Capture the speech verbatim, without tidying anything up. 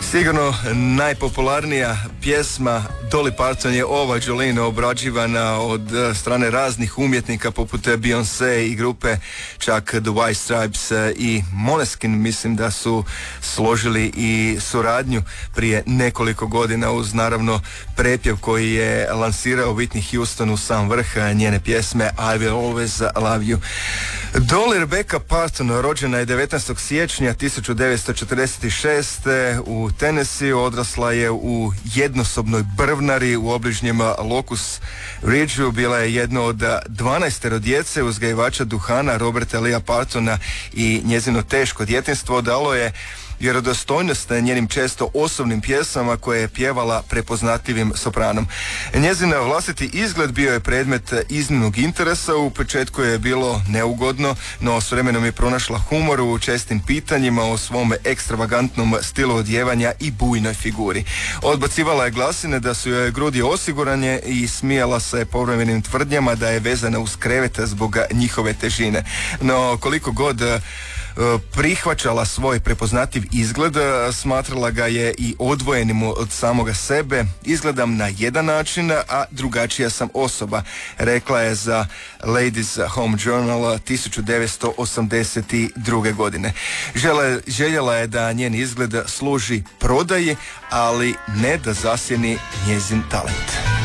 Sigurno najpopularnija pjesma Dolly Parton je ova Jolene, obrađivana od strane raznih umjetnika poput Beyoncé i grupe, čak The White Stripes i Måneskin. Mislim da su složili i suradnju prije nekoliko godina uz naravno prepjev koji je lansirao Whitney Houston u sam vrh njene pjesme I Will Always Love You. Dolly Rebecca Parton rođena je devetnaestog siječnja tisuću devetsto četrdeset šeste u Tennessee. Odrasla je u jednosobnoj brvnari u obližnjem Locust Ridgeu. Bila je jedna od dvanaestero djece uzgajivača duhana Roberta Lea Partona i njezino teško djetinjstvo dalo je vjerodostojnost njenim često osobnim pjesama koje je pjevala prepoznatljivim sopranom. Njezin vlastiti izgled bio je predmet iznimnog interesa. U početku je bilo neugodno, no s vremenom je pronašla humor u čestim pitanjima o svom ekstravagantnom stilu odjevanja i bujnoj figuri. Odbacivala je glasine da su joj grudi osiguranje i smijala se povremenim tvrdnjama da je vezana uz krevet zbog njihove težine. No koliko god prihvaćala svoj prepoznatljiv izgled, smatrala ga je i odvojenim od samoga sebe. Izgledam na jedan način, a drugačija sam osoba, rekla je za Ladies Home Journal tisuću devetsto osamdeset druge. godine. Žele, željela je da njen izgled služi prodaji, ali ne da zasjeni njezin talent.